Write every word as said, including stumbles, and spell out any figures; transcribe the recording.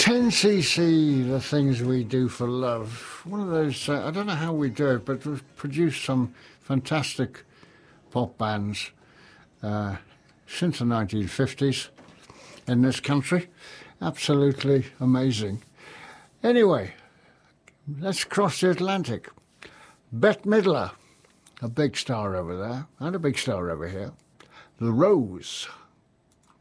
ten C C, the things we do for love. One of those, uh, I don't know how we do it, but we've produced some fantastic pop bands uh, since the nineteen fifties in this country. Absolutely amazing. Anyway, let's cross the Atlantic. Bette Midler, a big star over there, and a big star over here. The Rose.